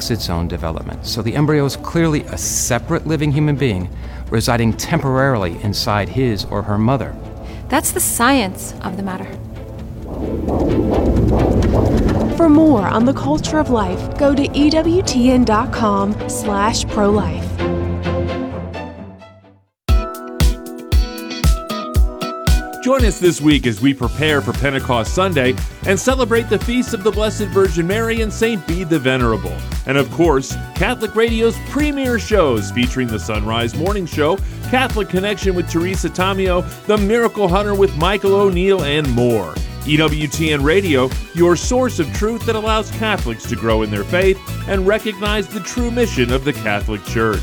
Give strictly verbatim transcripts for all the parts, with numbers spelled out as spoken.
affects its own development. So the embryo is clearly a separate living human being residing temporarily inside his or her mother. That's the science of the matter. For more on the culture of life, go to ewtn.com slash pro-life. Join us this week as we prepare for Pentecost Sunday and celebrate the feasts of the Blessed Virgin Mary and Saint Bede the Venerable. And of course, Catholic Radio's premier shows featuring the Sunrise Morning Show, Catholic Connection with Teresa Tamio, The Miracle Hunter with Michael O'Neill, and more. E W T N Radio, your source of truth that allows Catholics to grow in their faith and recognize the true mission of the Catholic Church.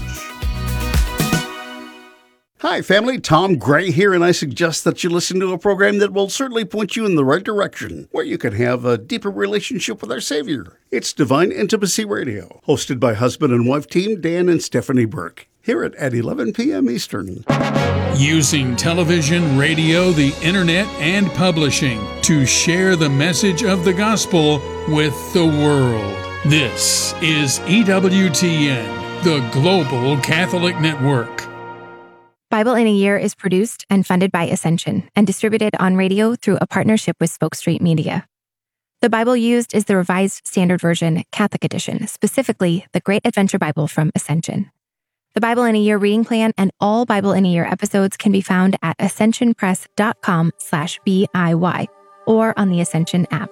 Hi, family. Tom Gray here, and I suggest that you listen to a program that will certainly point you in the right direction, where you can have a deeper relationship with our Savior. It's Divine Intimacy Radio, hosted by husband and wife team Dan and Stephanie Burke. Hear it at eleven p.m. Eastern. Using television, radio, the internet, and publishing to share the message of the gospel with the world. This is E W T N, the Global Catholic Network. Bible in a Year is produced and funded by Ascension and distributed on radio through a partnership with Spoke Street Media. The Bible used is the Revised Standard Version Catholic Edition, specifically the Great Adventure Bible from Ascension. The Bible in a Year reading plan and all Bible in a Year episodes can be found at ascensionpress.com slash BIY or on the Ascension app.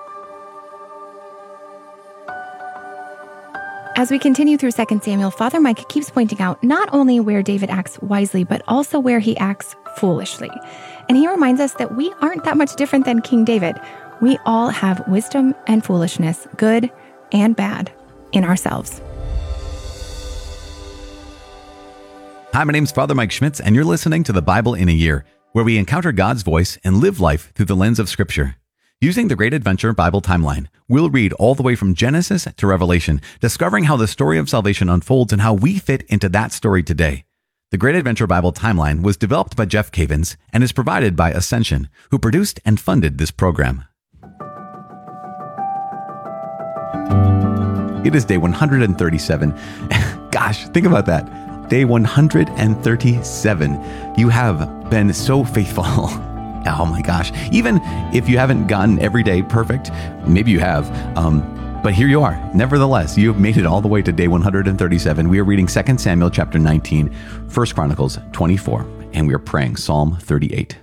As we continue through Second Samuel, Father Mike keeps pointing out not only where David acts wisely, but also where he acts foolishly. And he reminds us that we aren't that much different than King David. We all have wisdom and foolishness, good and bad, in ourselves. Hi, my name's Father Mike Schmitz, and you're listening to the Bible in a Year, where we encounter God's voice and live life through the lens of Scripture. Using the Great Adventure Bible Timeline, we'll read all the way from Genesis to Revelation, discovering how the story of salvation unfolds and how we fit into that story today. The Great Adventure Bible Timeline was developed by Jeff Cavins and is provided by Ascension, who produced and funded this program. It is day one hundred thirty-seven. Gosh, think about that. Day one hundred thirty-seven. You have been so faithful. Oh my gosh. Even if you haven't gotten every day perfect, maybe you have, um, but here you are. Nevertheless, you have made it all the way to day one hundred thirty-seven. We are reading Second Samuel chapter nineteen, First Chronicles twenty-four, and we are praying Psalm thirty-eight.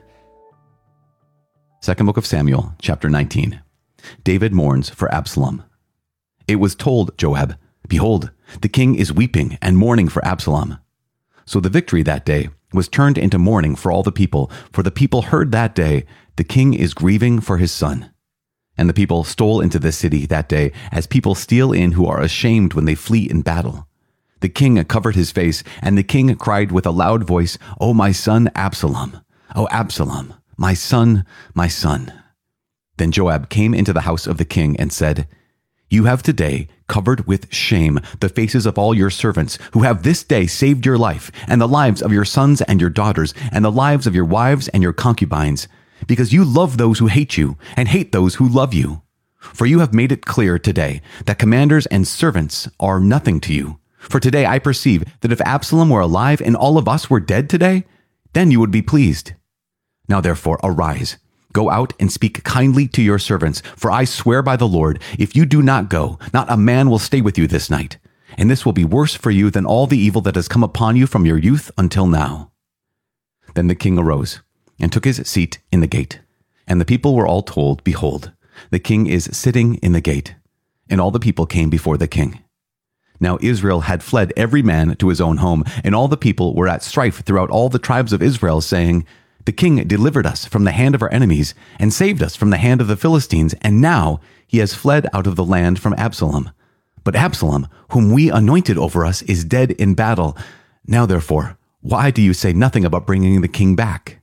Second book of Samuel, chapter nineteen. David mourns for Absalom. It was told Joab, "Behold, the king is weeping and mourning for Absalom." So the victory that day was turned into mourning for all the people, for the people heard that day, the king is grieving for his son. And the people stole into the city that day, as people steal in who are ashamed when they flee in battle. The king covered his face, and the king cried with a loud voice, "O my son Absalom! O Absalom, my son, my son!" Then Joab came into the house of the king and said, "You have today covered with shame the faces of all your servants who have this day saved your life and the lives of your sons and your daughters and the lives of your wives and your concubines, because you love those who hate you and hate those who love you. For you have made it clear today that commanders and servants are nothing to you. For today I perceive that if Absalom were alive and all of us were dead today, then you would be pleased. Now therefore arise. Go out and speak kindly to your servants, for I swear by the Lord, if you do not go, not a man will stay with you this night. And this will be worse for you than all the evil that has come upon you from your youth until now." Then the king arose and took his seat in the gate. And the people were all told, "Behold, the king is sitting in the gate." And all the people came before the king. Now Israel had fled every man to his own home, and all the people were at strife throughout all the tribes of Israel, saying, "The king delivered us from the hand of our enemies and saved us from the hand of the Philistines, and now he has fled out of the land from Absalom. But Absalom, whom we anointed over us, is dead in battle. Now therefore, why do you say nothing about bringing the king back?"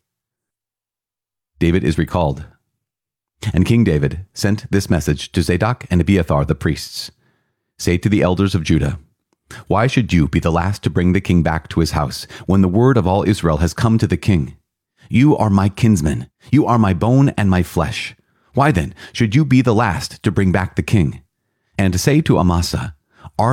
David is recalled. And King David sent this message to Zadok and Abiathar the priests. "Say to the elders of Judah, why should you be the last to bring the king back to his house when the word of all Israel has come to the king? You are my kinsmen. You are my bone and my flesh. Why then should you be the last to bring back the king? And say to Amasa,